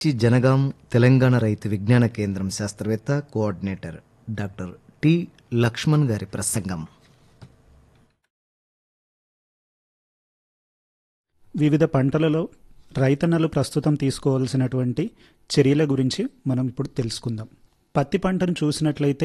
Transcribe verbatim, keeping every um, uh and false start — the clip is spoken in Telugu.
చి జనగాం తెలంగాణ రైతు విజ్ఞాన కేంద్రం శాస్త్రవేత్త కోఆర్డినేటర్ డాక్టర్ టి లక్ష్మణ్ గారి ప్రసంగం. వివిధ పంటలలో రైతన్నలు ప్రస్తుతం తీసుకోవాల్సినటువంటి చర్యల గురించి మనం ఇప్పుడు తెలుసుకుందాం. పత్తి పంటను చూసినట్లయితే